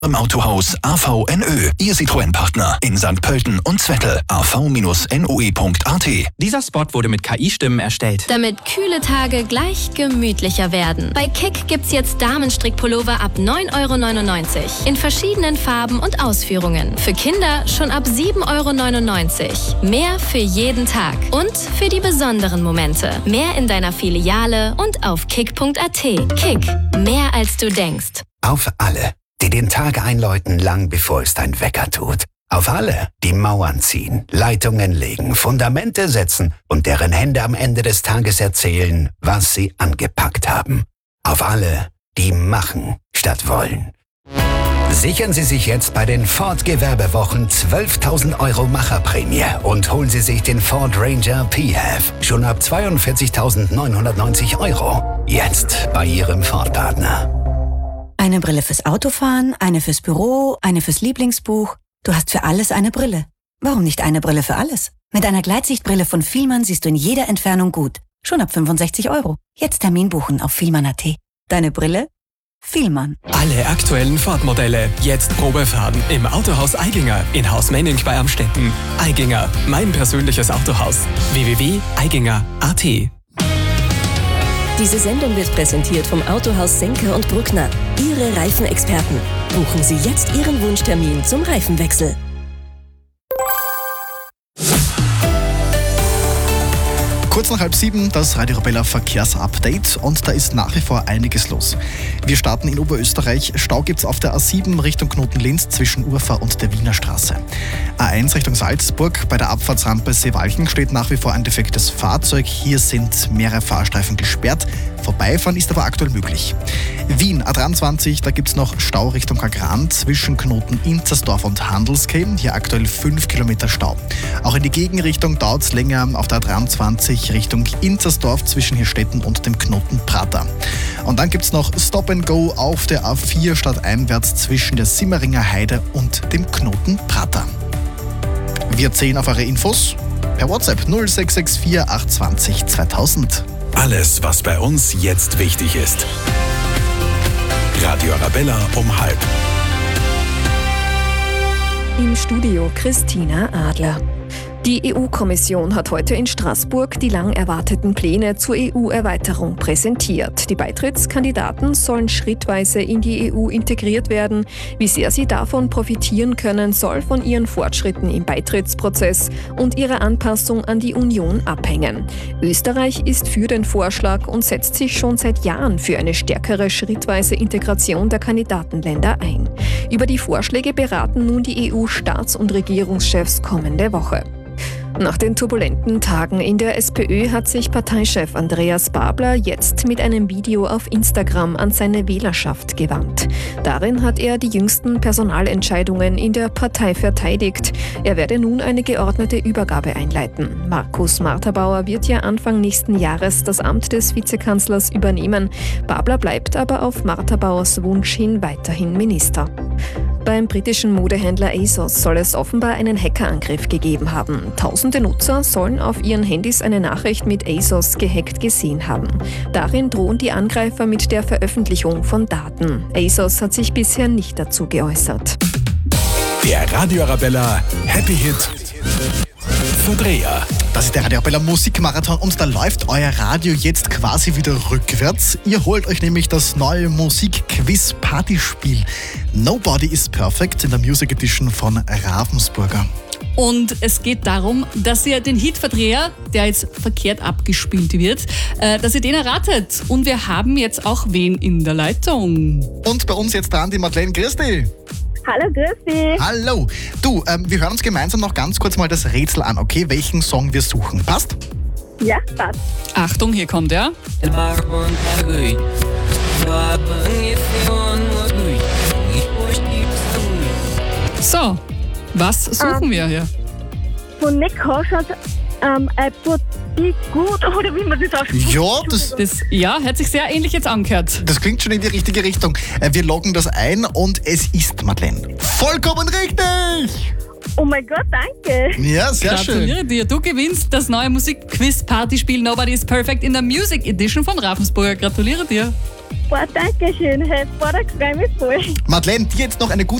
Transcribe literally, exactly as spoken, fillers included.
Im Autohaus A V N Ö, Ihr Citroën-Partner in Sankt Pölten und Zwettl. a v Bindestrich n o e punkt a t. Dieser Spot wurde mit K I-Stimmen erstellt. Damit kühle Tage gleich gemütlicher werden. Bei Kick gibt's jetzt Damenstrickpullover ab neun Euro neunundneunzig. In verschiedenen Farben und Ausführungen. Für Kinder schon ab sieben Euro neunundneunzig. Mehr für jeden Tag. Und für die besonderen Momente. Mehr in deiner Filiale und auf kick punkt a t. Kick. Mehr als du denkst. Auf alle, die den Tag einläuten, lang bevor es dein Wecker tut. Auf alle, die Mauern ziehen, Leitungen legen, Fundamente setzen und deren Hände am Ende des Tages erzählen, was sie angepackt haben. Auf alle, die machen statt wollen. Sichern Sie sich jetzt bei den Ford Gewerbewochen zwölftausend Euro Macherprämie und holen Sie sich den Ford Ranger P H E V schon ab zweiundvierzigtausendneunhundertneunzig Euro. Jetzt bei Ihrem Ford-Partner. Eine Brille fürs Autofahren, eine fürs Büro, eine fürs Lieblingsbuch. Du hast für alles eine Brille. Warum nicht eine Brille für alles? Mit einer Gleitsichtbrille von Fielmann siehst du in jeder Entfernung gut. Schon ab fünfundsechzig Euro. Jetzt Termin buchen auf fielmann punkt a t. Deine Brille? Fielmann. Alle aktuellen Ford-Modelle jetzt Probefahren im Autohaus Eiginger in Haus Menning bei Amstetten. Eiginger, mein persönliches Autohaus. w w w punkt eiginger punkt a t. Diese Sendung wird präsentiert vom Autohaus Senker und Bruckner. Ihre Reifenexperten. Buchen Sie jetzt Ihren Wunschtermin zum Reifenwechsel. Kurz nach halb sieben das Radio Arabella Verkehrsupdate und da ist nach wie vor einiges los. Wir starten in Oberösterreich. Stau gibt's auf der A sieben Richtung Knoten-Linz zwischen Urfa und der Wiener Straße. A eins Richtung Salzburg. Bei der Abfahrtsrampe Seewalchen steht nach wie vor ein defektes Fahrzeug. Hier sind mehrere Fahrstreifen gesperrt. Vorbeifahren ist aber aktuell möglich. Wien A dreiundzwanzig, da gibt's noch Stau Richtung Kagran zwischen Knoten Inzersdorf und Handelskehm. Hier aktuell fünf Kilometer Stau. Auch in die Gegenrichtung dauert's länger auf der A dreiundzwanzig Richtung Inzersdorf zwischen Hirstetten und dem Knoten Prater. Und dann gibt's noch Stop and Go auf der A vier stadteinwärts zwischen der Simmeringer Heide und dem Knoten Prater. Wir zählen auf eure Infos per WhatsApp null sechs sechs vier acht zwei null zweitausend. Alles, was bei uns jetzt wichtig ist. Radio Arabella um halb. Im Studio Christina Adler. Die E U-Kommission hat heute in Straßburg die lang erwarteten Pläne zur E U-Erweiterung präsentiert. Die Beitrittskandidaten sollen schrittweise in die E U integriert werden. Wie sehr sie davon profitieren können, soll von ihren Fortschritten im Beitrittsprozess und ihrer Anpassung an die Union abhängen. Österreich ist für den Vorschlag und setzt sich schon seit Jahren für eine stärkere schrittweise Integration der Kandidatenländer ein. Über die Vorschläge beraten nun die E U-Staats- und Regierungschefs kommende Woche. Nach den turbulenten Tagen in der SPÖ hat sich Parteichef Andreas Babler jetzt mit einem Video auf Instagram an seine Wählerschaft gewandt. Darin hat er die jüngsten Personalentscheidungen in der Partei verteidigt. Er werde nun eine geordnete Übergabe einleiten. Markus Marterbauer wird ja Anfang nächsten Jahres das Amt des Vizekanzlers übernehmen. Babler bleibt aber auf Marterbauers Wunsch hin weiterhin Minister. Beim britischen Modehändler ASOS soll es offenbar einen Hackerangriff gegeben haben. Tausende Nutzer sollen auf ihren Handys eine Nachricht mit ASOS gehackt gesehen haben. Darin drohen die Angreifer mit der Veröffentlichung von Daten. ASOS hat sich bisher nicht dazu geäußert. Der Radio Arabella Happy Hit Verdreher. Das ist der Radio Arabella Musikmarathon und da läuft euer Radio jetzt quasi wieder rückwärts. Ihr holt euch nämlich das neue Musik-Quiz-Partyspiel Nobody is Perfect in der Music Edition von Ravensburger. Und es geht darum, dass ihr den Hitverdreher, der jetzt verkehrt abgespielt wird, äh, dass ihr den erratet. Und wir haben jetzt auch wen in der Leitung. Und bei uns jetzt dran die Madeleine. Grüß dich. Hallo, grüß dich. Hallo. Du, ähm, wir hören uns gemeinsam noch ganz kurz mal das Rätsel an, okay? Welchen Song wir suchen. Passt? Ja, passt. Achtung, hier kommt er. So, was suchen ähm, wir hier? Von Nick Horschert, ähm, I put be good, oder wie man das ausspricht. Ja, das, das, ja, hat sich sehr ähnlich jetzt angehört. Das klingt schon in die richtige Richtung. Wir loggen das ein und es ist Madeleine. Vollkommen richtig! Oh mein Gott, danke. Ja, sehr Gratuliere schön. dir. Du gewinnst das neue Musik-Quiz-Partyspiel Nobody is Perfect in der Music Edition von Ravensburger. Gratuliere dir. Super, danke schön. Hey, boah, da freue ich mich voll. Madeleine, dir jetzt noch eine gute